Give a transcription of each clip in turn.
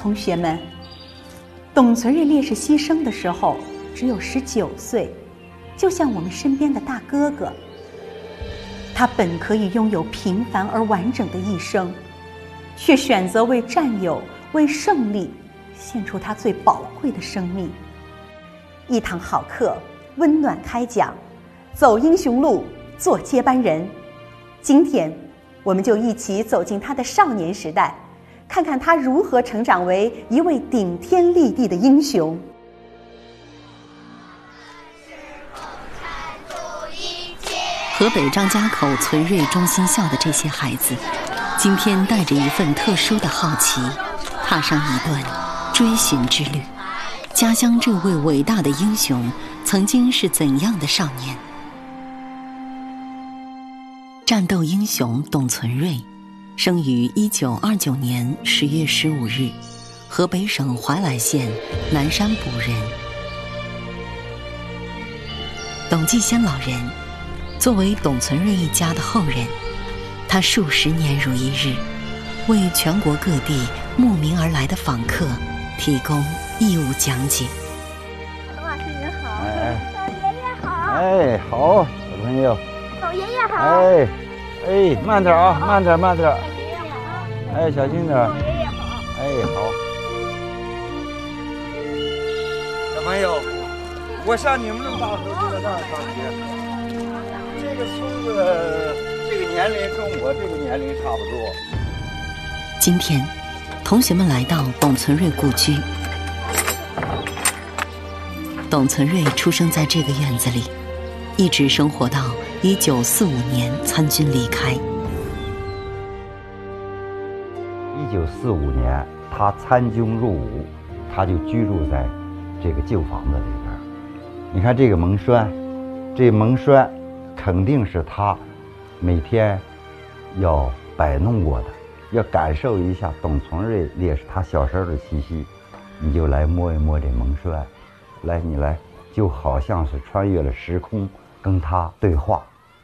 同学们，董存瑞烈士牺牲的时候只有19岁，就像我们身边的大哥哥。他本可以拥有平凡而完整的一生，却选择为战友、为胜利献出他最宝贵的生命。一堂好课，温暖开讲，走英雄路，做接班人。今天我们就一起走进他的少年时代，看看他如何成长为一位顶天立地的英雄。 河北张家口存瑞中心校的这些孩子，今天带着一份特殊的好奇，踏上一段追寻之旅。家乡这位伟大的英雄曾经是怎样的少年？战斗英雄董存瑞生于1929年10月15日，河北省怀来县南山堡人。董继先老人作为董存瑞一家的后人，他数十年如一日，为全国各地慕名而来的访客提供义务讲解。 董老师您好， 董爷爷好。 哎，好，小朋友。 董爷爷好。 哎，慢点啊，慢点。 董爷爷好。 哎，小心点。 董爷爷好。 哎，好。小朋友，我像你们这么大时候就在这儿上学。这个村子这个年龄跟我这个年龄差不多。 今天同学们来到董存瑞故居。董存瑞出生在这个院子里，一直生活到1945年参军离开。 1945年他参军入伍，他就居住在这个旧房子里边。你看这个门栓，这门栓肯定是他每天要摆弄过的，要感受一下董存瑞烈士他小时候的气息，你就来摸一摸这门栓，来，你来，就好像是穿越了时空，跟他对话。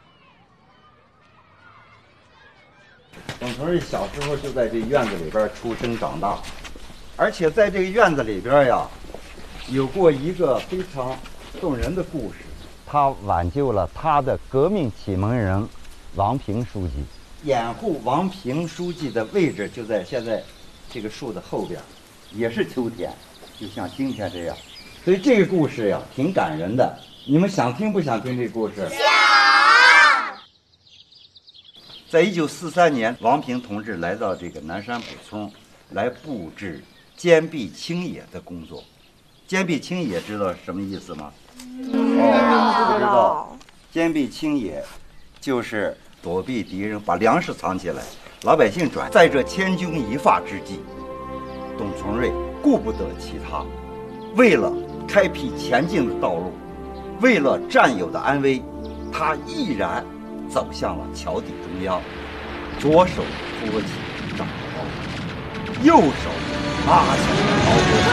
董存瑞小时候就在这院子里边出生长大，而且在这个院子里边呀，有过一个非常动人的故事。他挽救了他的革命启蒙人王平书记，掩护王平书记的位置就在现在这个树的后边，也是秋天，就像今天这样。所以这个故事呀挺感人的，你们想听不想听这个故事？想。在1943年，王平同志来到这个南山堡村，来布置坚壁清野的工作。坚壁清野知道什么意思吗？不知道。坚壁清野就是躲避敌人，把粮食藏起来，老百姓转。在这千钧一发之际，董存瑞顾不得其他，为了开辟前进的道路，为了战友的安危，他毅然走向了桥底中央，左手托起长矛，右手拉起矛头。